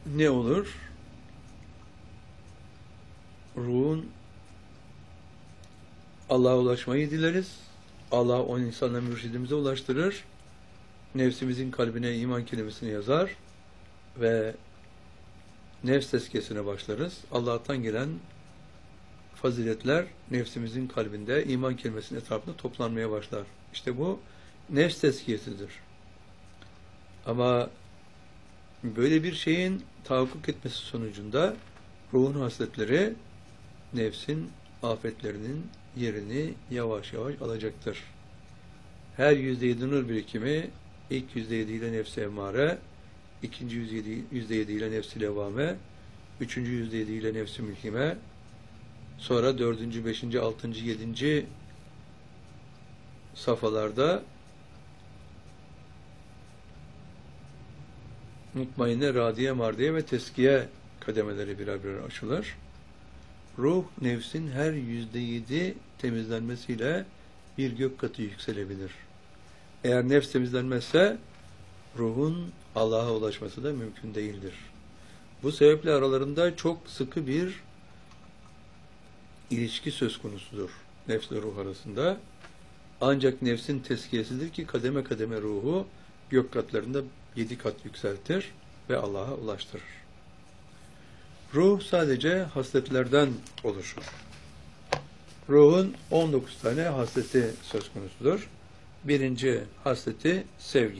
ne olur? Ruhun Allah'a ulaşmayı dileriz. Allah o insanla mürşidimize ulaştırır. Nefsimizin kalbine iman kelimesini yazar ve nefs tezkiyesine başlarız. Allah'tan gelen faziletler nefsimizin kalbinde iman kelimesinin etrafında toplanmaya başlar. İşte bu nefs tezkiyesidir. Ama böyle bir şeyin tahakkuk etmesi sonucunda ruhun hasletleri nefsin afetlerinin yerini yavaş yavaş alacaktır. Her %7 nur birikimi ilk %7 ile nefs-i emmare, ikinci %7 ile nefs-i levvame, üçüncü %7 ile nefs-i mülhime, sonra dördüncü, beşinci, altıncı, yedinci safhalarda mutmainne, radiye, mardiye ve teskiye kademeleri birer birer açılır. Ruh, nefsin her %7 temizlenmesiyle bir gök katı yükselebilir. Eğer nefs temizlenmezse ruhun Allah'a ulaşması da mümkün değildir. Bu sebeple aralarında çok sıkı bir ilişki söz konusudur nefsle ruh arasında. Ancak nefsin tezkiyesidir ki kademe kademe ruhu gök katlarında 7 kat yükseltir ve Allah'a ulaştırır. Ruh sadece hasletlerden oluşur. Ruhun 19 tane hasleti söz konusudur. Birinci hasleti sevgi.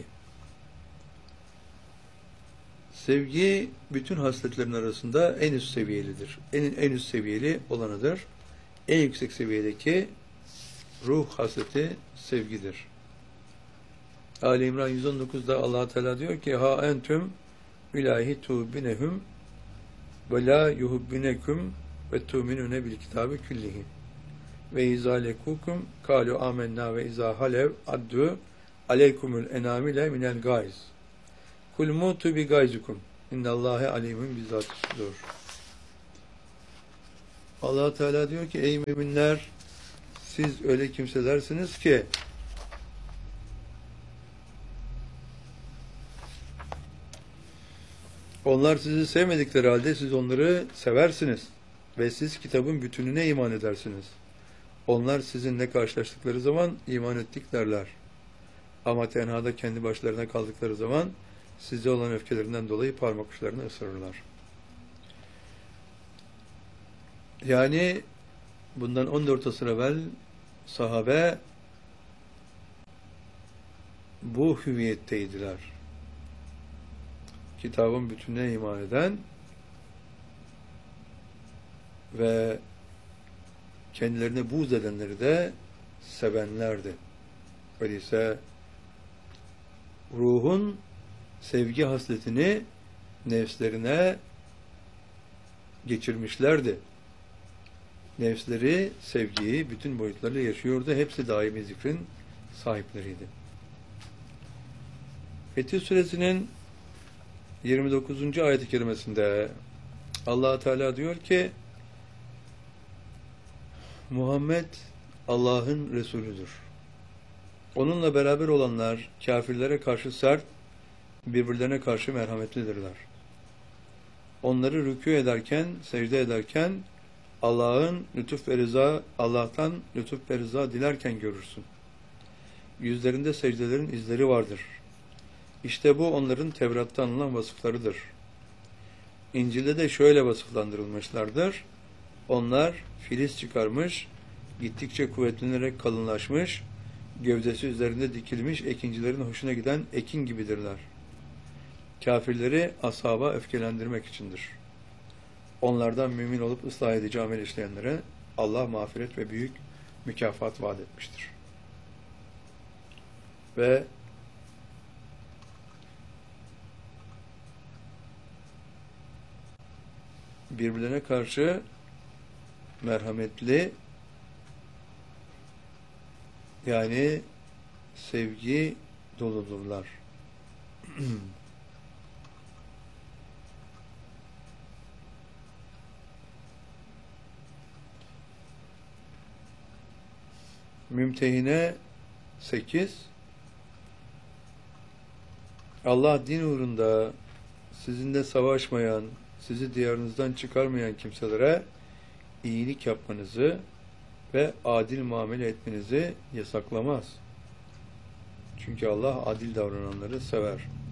Sevgi bütün hasletlerin arasında en üst seviyelidir. En üst seviyeli olanıdır. En yüksek seviyedeki ruh hasleti sevgidir. Ali İmran 119'da Allah Teala diyor ki: "Ha entüm ilahi tu'binehum ve la yuhibbunekum ve tu'minune bil kitabi küllihi ve izâ lekukum kâlu âmennâ ve izâ halev addu aleykumul enâmile minel gâiz kul mutu bi gâizukum innallâhe alîmün bizzâti sudur." Allah Teala diyor ki: "Ey müminler, siz öyle kimselersiniz ki onlar sizi sevmedikleri halde siz onları seversiniz ve siz kitabın bütününe iman edersiniz. Onlar sizinle karşılaştıkları zaman iman ettik derler. Ama tenhada kendi başlarına kaldıkları zaman size olan öfkelerinden dolayı parmak uçlarını ısırırlar." Yani bundan 14 asır evvel sahabe bu hüviyetteydiler. Kitabın bütününe iman eden ve kendilerine buğz edenleri de sevenlerdi. Öyleyse ruhun sevgi hasletini nefslerine geçirmişlerdi. Nefsleri sevgiyi bütün boyutlarıyla yaşıyordu. Hepsi daimi zikrin sahipleriydi. Fetih Suresinin 29. ayet-i kerimesinde Allah Teala diyor ki: "Muhammed Allah'ın Resulüdür. Onunla beraber olanlar kafirlere karşı sert, birbirlerine karşı merhametlidirler. Onları rükû ederken, secde ederken Allah'tan lütuf ve rıza dilerken görürsün. Yüzlerinde secdelerin izleri vardır. İşte bu onların Tevrat'ta anılan vasıflarıdır. İncil'de de şöyle vasıflandırılmışlardır. Onlar filiz çıkarmış, gittikçe kuvvetlenerek kalınlaşmış, gövdesi üzerinde dikilmiş ekincilerin hoşuna giden ekin gibidirler. Kafirleri ashaba öfkelendirmek içindir. Onlardan mümin olup ıslah edici amel işleyenlere Allah mağfiret ve büyük mükafat vaat etmiştir." Ve birbirlerine karşı merhametli, yani sevgi doludurlar. Mümtehine 8. Allah din uğrunda sizinle savaşmayan, sizi diyarınızdan çıkarmayan kimselere iyilik yapmanızı ve adil muamele etmenizi yasaklamaz. Çünkü Allah adil davrananları sever.